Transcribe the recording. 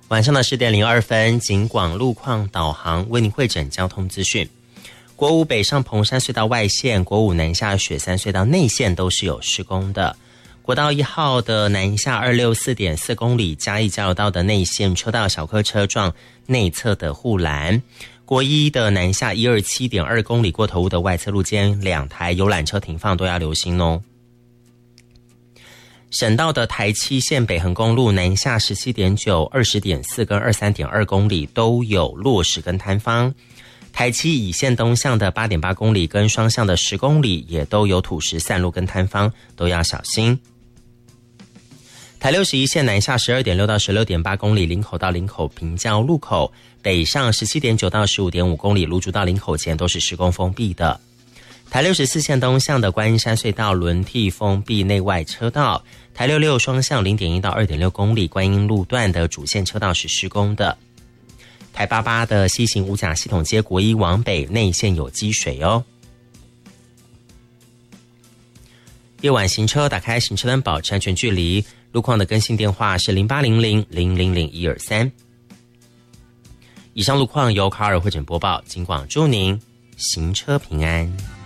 晚上的10点02分，警广路况导航为您汇整交通资讯。国五北上彭山隧道外线、国五南下雪山隧道内线都是有施工的。国道1号的南下264.4公里，嘉义交流道的内线车道小客车撞内侧的护栏。国一的南下127.2公里过头屋的外侧路肩2台游览车停放都要留心哦。省道的台七线北横公路南下17.9、20.4跟23.2公里都有落石跟坍方。台七乙线东向的8.8公里跟双向的10公里也都有土石散落跟坍方，都要小心。台61线南下12.6到16.8公里，林口到林口平交路口，北上17.9到15.5公里，芦竹到林口前都是施工封闭的。台64线东向的观音山隧道轮替封闭内外车道，台66双向0.1到2.6公里，观音路段的主线车道是施工的。台88的西行五甲系统街国一往北内线有积水哦。夜晚行车打开行车灯保持安全距离，路况的更新电话是0800000123。以上路况由卡尔汇整播报，警广祝您行车平安。